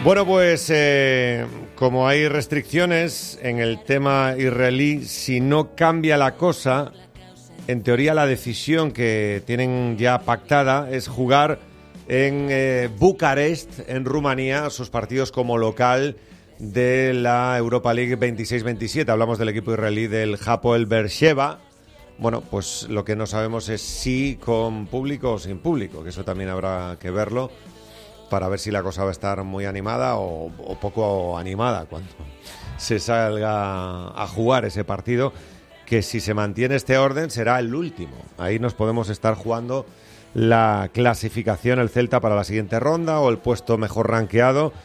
Bueno, pues como hay restricciones en el tema israelí, si no cambia la cosa, en teoría la decisión que tienen ya pactada es jugar en Bucarest, en Rumanía, sus partidos como local de la Europa League 26-27. Hablamos del equipo israelí del Hapoel Beersheva. Bueno, pues lo que no sabemos es si con público o sin público, que eso también habrá que verlo para ver si la cosa va a estar muy animada o poco animada cuando se salga a jugar ese partido, que si se mantiene este orden será el último. Ahí nos podemos estar jugando la clasificación, el Celta para la siguiente ronda o el puesto mejor rankeado